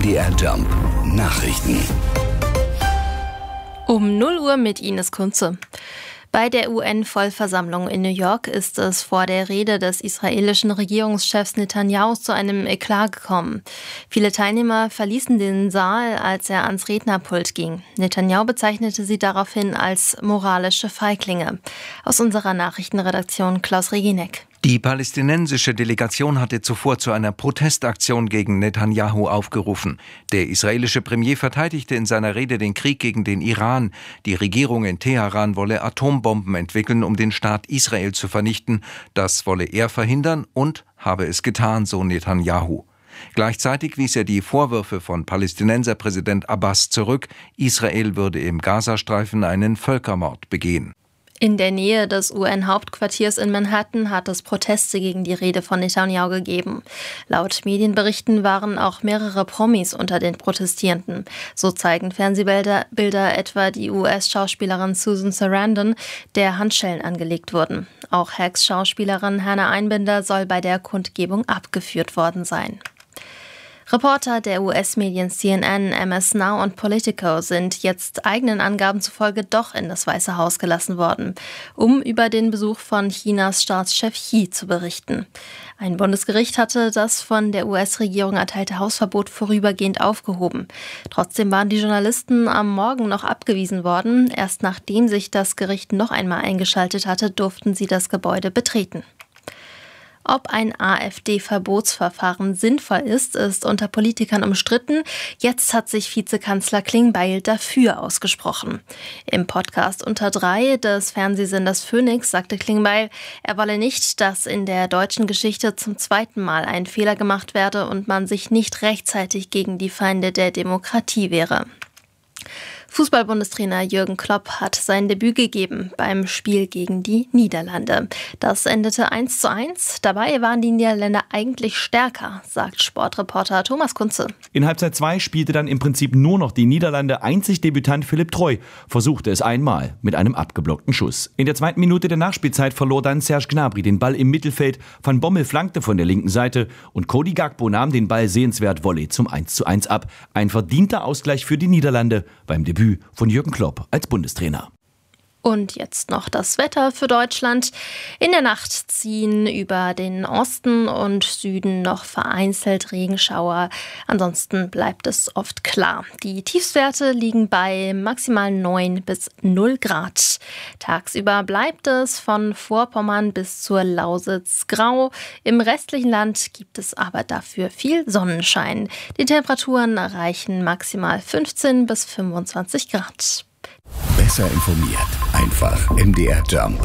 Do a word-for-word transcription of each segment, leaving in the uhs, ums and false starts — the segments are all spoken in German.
D R Jump Nachrichten. Um null Uhr mit Ines Kunze. Bei der U N-Vollversammlung in New York ist es vor der Rede des israelischen Regierungschefs Netanyahu zu einem Eklat gekommen. Viele Teilnehmer verließen den Saal, als er ans Rednerpult ging. Netanyahu bezeichnete sie daraufhin als moralische Feiglinge. Aus unserer Nachrichtenredaktion Klaus Regineck. Die palästinensische Delegation hatte zuvor zu einer Protestaktion gegen Netanyahu aufgerufen. Der israelische Premier verteidigte in seiner Rede den Krieg gegen den Iran. Die Regierung in Teheran wolle Atombomben entwickeln, um den Staat Israel zu vernichten. Das wolle er verhindern und habe es getan, so Netanyahu. Gleichzeitig wies er die Vorwürfe von Palästinenserpräsident Abbas zurück, Israel würde im Gazastreifen einen Völkermord begehen. In der Nähe des U N-Hauptquartiers in Manhattan hat es Proteste gegen die Rede von Netanyahu gegeben. Laut Medienberichten waren auch mehrere Promis unter den Protestierenden. So zeigen Fernsehbilder Bilder etwa die U S-Schauspielerin Susan Sarandon, der Handschellen angelegt wurden. Auch Hacks-Schauspielerin Hannah Einbinder soll bei der Kundgebung abgeführt worden sein. Reporter der U S-Medien C N N, M S Now und Politico sind jetzt eigenen Angaben zufolge doch in das Weiße Haus gelassen worden, um über den Besuch von Chinas Staatschef Xi zu berichten. Ein Bundesgericht hatte das von der U S-Regierung erteilte Hausverbot vorübergehend aufgehoben. Trotzdem waren die Journalisten am Morgen noch abgewiesen worden. Erst nachdem sich das Gericht noch einmal eingeschaltet hatte, durften sie das Gebäude betreten. Ob ein AfD-Verbotsverfahren sinnvoll ist, ist unter Politikern umstritten. Jetzt hat sich Vizekanzler Klingbeil dafür ausgesprochen. Im Podcast Unter drei des Fernsehsenders Phoenix sagte Klingbeil, er wolle nicht, dass in der deutschen Geschichte zum zweiten Mal ein Fehler gemacht werde und man sich nicht rechtzeitig gegen die Feinde der Demokratie wehre. Fußball-Bundestrainer Jürgen Klopp hat sein Debüt gegeben beim Spiel gegen die Niederlande. Das endete eins zu eins. Dabei waren die Niederländer eigentlich stärker, sagt Sportreporter Thomas Kunze. In Halbzeit zwei spielte dann im Prinzip nur noch die Niederlande. Einzig Debütant Philipp Troy versuchte es einmal mit einem abgeblockten Schuss. In der zweiten Minute der Nachspielzeit verlor dann Serge Gnabry den Ball im Mittelfeld. Van Bommel flankte von der linken Seite und Cody Gakpo nahm den Ball sehenswert Volley zum eins zu eins ab. Ein verdienter Ausgleich für die Niederlande beim Debüt von Jürgen Klopp als Bundestrainer. Und jetzt noch das Wetter für Deutschland. In der Nacht ziehen über den Osten und Süden noch vereinzelt Regenschauer. Ansonsten bleibt es oft klar. Die Tiefstwerte liegen bei maximal neun bis null Grad. Tagsüber bleibt es von Vorpommern bis zur Lausitz grau. Im restlichen Land gibt es aber dafür viel Sonnenschein. Die Temperaturen erreichen maximal fünfzehn bis fünfundzwanzig Grad. Besser informiert, einfach M D R Jump.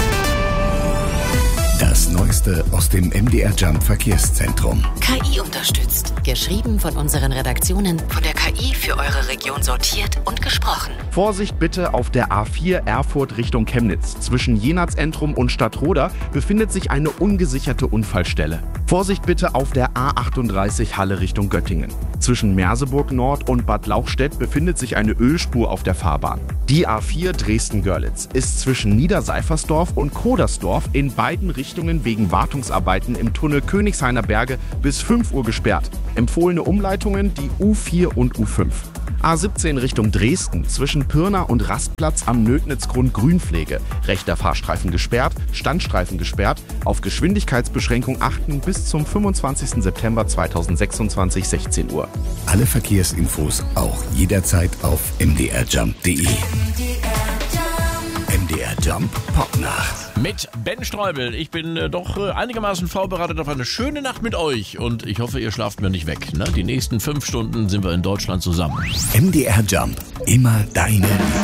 Das Neueste aus dem M D R Jump Verkehrszentrum. K I unterstützt. Geschrieben von unseren Redaktionen, von der K I für eure Region sortiert und gesprochen. Vorsicht bitte auf der A vier Erfurt Richtung Chemnitz. Zwischen Jenatz-Entrum und Stadtroda befindet sich eine ungesicherte Unfallstelle. Vorsicht bitte auf der A achtunddreißig Halle Richtung Göttingen. Zwischen Merseburg Nord und Bad Lauchstädt befindet sich eine Ölspur auf der Fahrbahn. Die A vier Dresden-Görlitz ist zwischen Niederseifersdorf und Kodersdorf in beiden Richtungen wegen Wartungsarbeiten im Tunnel Königshainer Berge bis fünf Uhr gesperrt. Empfohlene Umleitungen die U vier und U fünf. A siebzehn Richtung Dresden zwischen Pirna und Rastplatz am Nögnitzgrund Grünpflege. Rechter Fahrstreifen gesperrt, Standstreifen gesperrt. Auf Geschwindigkeitsbeschränkung achten bis zum fünfundzwanzigsten September zweitausendsechsundzwanzig, sechzehn Uhr. Alle Verkehrsinfos auch jederzeit auf m d r jump punkt d e. M D R Jump Popnacht. Mit Ben Streubel. Ich bin äh, doch äh, einigermaßen vorbereitet auf eine schöne Nacht mit euch und ich hoffe, ihr schlaft mir nicht weg. Ne? Die nächsten fünf Stunden sind wir in Deutschland zusammen. M D R Jump. Immer deine